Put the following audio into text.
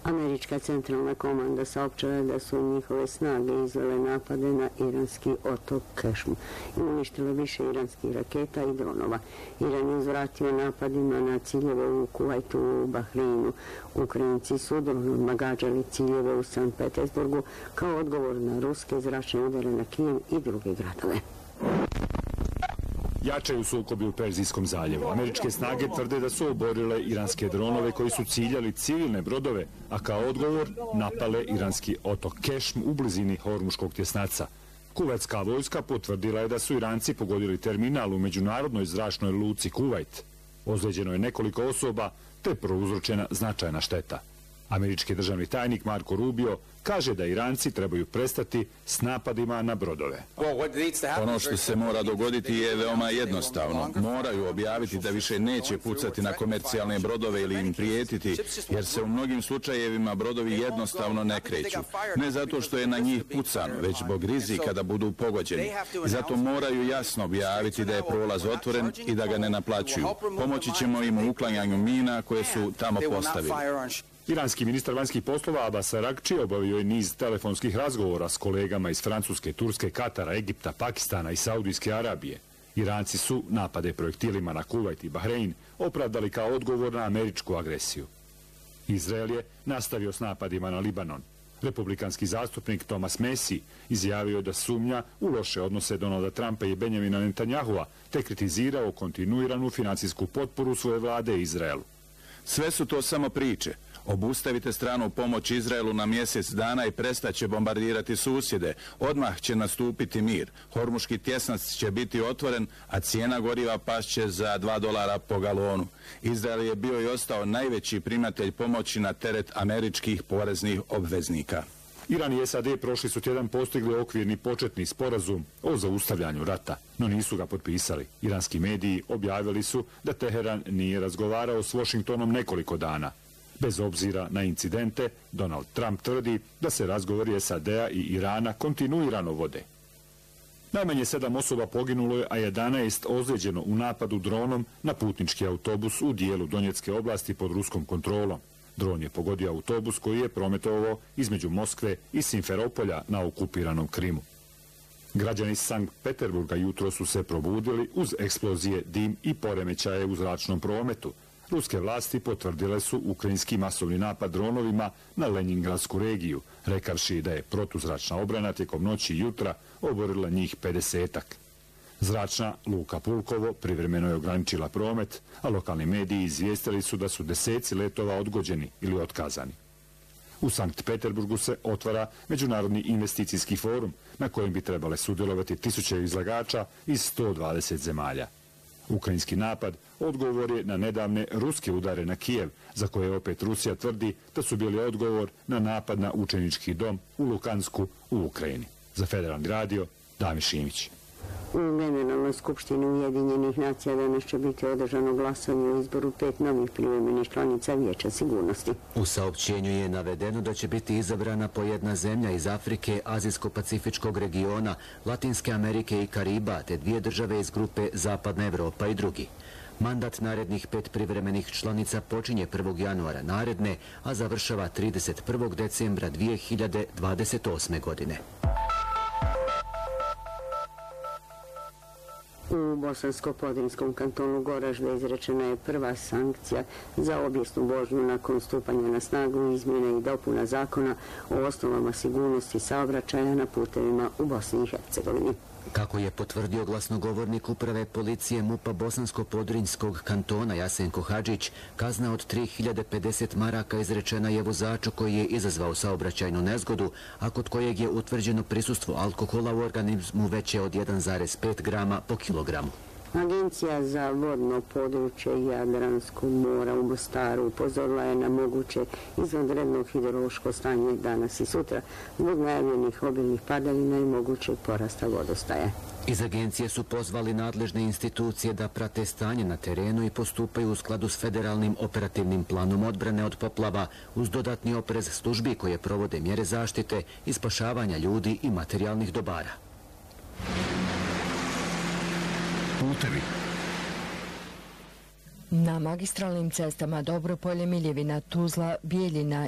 Američka centralna komanda saopćila je da su njihove snage izvele napade na iranski otok Kešm i uništile više iranskih raketa i dronova. Iran je uzvratio napadima na ciljeve u Kuvajtu u Bahreinu. Ukrajinci su dronovima gađali ciljeve u Sankt Petersburgu kao odgovor na ruske zračne udare na Kijev i druge gradove. Jačaju sukobi u Perzijskom zaljevu. Američke snage tvrde da su oborile iranske dronove koji su ciljali civilne brodove, a kao odgovor napale iranski otok Kešm u blizini Hormuškog tjesnaca. Kuvajtska vojska potvrdila je da su Iranci pogodili terminal u međunarodnoj zračnoj luci Kuvajt. Ozlijeđeno je nekoliko osoba te prouzročena značajna šteta. Američki državni tajnik Marco Rubio kaže da Iranci trebaju prestati s napadima na brodove. Ono što se mora dogoditi je veoma jednostavno. Moraju objaviti da više neće pucati na komercijalne brodove ili im prijetiti, jer se u mnogim slučajevima brodovi jednostavno ne kreću. Ne zato što je na njih pucano, već zbog rizika da budu pogođeni. I zato moraju jasno objaviti da je prolaz otvoren i da ga ne naplaćuju. Pomoći ćemo im u uklanjanju mina koje su tamo postavili. Iranski ministar vanjskih poslova Abbas Araghči obavio je niz telefonskih razgovora s kolegama iz Francuske, Turske, Katara, Egipta, Pakistana i Saudijske Arabije. Iranci su napade projektilima na Kuvajt i Bahrein opravdali kao odgovor na američku agresiju. Izrael je nastavio s napadima na Libanon. Republikanski zastupnik Thomas Massie izjavio da sumnja u loše odnose Donalda Trumpa i Benjamina Netanyahua te kritizirao kontinuiranu financijsku potporu svoje vlade Izraelu. Sve su to samo priče. Obustavite stranu pomoć Izraelu na mjesec dana i prestaće bombardirati susjede. Odmah će nastupiti mir. Hormuški tjesnac će biti otvoren, a cijena goriva pašće za $2 po galonu. Izrael je bio i ostao najveći primatelj pomoći na teret američkih poreznih obveznika. Iran i SAD prošli su tjedan postigli okvirni početni sporazum o zaustavljanju rata, no nisu ga potpisali. Iranski mediji objavili su da Teheran nije razgovarao s Washingtonom nekoliko dana. Bez obzira na incidente, Donald Trump tvrdi da se razgovori SAD-a i Irana kontinuirano vode. Najmanje 7 osoba poginulo je, a 11 ozlijeđeno u napadu dronom na putnički autobus u dijelu Donjecke oblasti pod ruskom kontrolom. Dron je pogodio autobus koji je prometovao između Moskve i Simferopolja na okupiranom Krimu. Građani Sankt Peterburga jutro su se probudili uz eksplozije, dim i poremećaje u zračnom prometu. Ruske vlasti potvrdile su ukrajinski masovni napad dronovima na Leningradsku regiju, rekavši da je protuzračna obrana tijekom noći i jutra oborila njih 50-ak. Zračna luka Pulkovo privremeno je ograničila promet, a lokalni mediji izvijestili su da su deseci letova odgođeni ili otkazani. U Sankt Peterburgu se otvara Međunarodni investicijski forum, na kojem bi trebale sudjelovati tisuće izlagača iz 120 zemalja. Ukrajinski napad odgovor je na nedavne ruske udare na Kijev, za koje opet Rusija tvrdi da su bili odgovor na napad na učenički dom u Lukansku u Ukrajini. Za Federalni radio, Damir Šimić. U Generalnoj skupštini Ujedinjenih nacija danas će biti održano glasanje o izboru 5 novih privremenih članica Vijeća sigurnosti. U saopćenju je navedeno da će biti izabrana po jedna zemlja iz Afrike, Azijsko-Pacifičkog regiona, Latinske Amerike i Kariba, te 2 države iz grupe Zapadna Evropa i drugi. Mandat narednih 5 privremenih članica počinje 1. januara naredne, a završava 31. decembra 2028. godine. U Bosansko-Podrinjskom kantonu Goražde izrečena je prva sankcija za obijesnu vožnju nakon stupanja na snagu izmjene i dopuna zakona o osnovama sigurnosti saobraćaja na putevima u Bosni i Hercegovini. Kako je potvrdio glasnogovornik uprave policije MUP-a Bosansko-Podrinjskog kantona Jasenko Hadžić, kazna od 3050 maraka izrečena je vozaču koji je izazvao saobraćajnu nezgodu, a kod kojeg je utvrđeno prisustvo alkohola u organizmu veće od 1,5 grama po kilogramu. Agencija za vodno područje Jadranskog mora u Mostaru upozorila je na moguće izvanredno hidrološko stanje danas i sutra zbog najavljenih obilnih padavina i mogućeg porasta vodostaja. Iz agencije su pozvali nadležne institucije da prate stanje na terenu i postupaju u skladu s federalnim operativnim planom odbrane od poplava uz dodatni oprez službi koje provode mjere zaštite i spašavanja ljudi i materijalnih dobara. Putevi. Na magistralnim cestama Dobropolje, Miljevina, Tuzla, Bijeljina